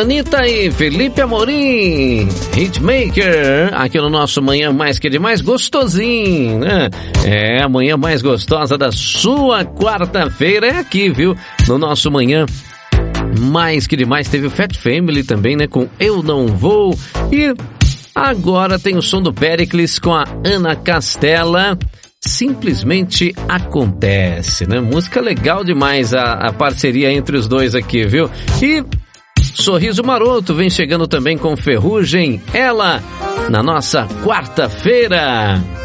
Anitta e Felipe Amorim, Hitmaker, aqui no nosso Manhã Mais Que Demais, gostosinho, né? É, a manhã mais gostosa da sua quarta-feira é aqui, viu? No nosso Manhã Mais Que Demais. Teve o Fat Family também, né? Com Eu Não Vou. E agora tem o som do Péricles com a Ana Castela. Simplesmente Acontece, né? Música legal demais a parceria entre os dois aqui, viu? E Sorriso Maroto vem chegando também com Ferrugem, ela, na nossa quarta-feira.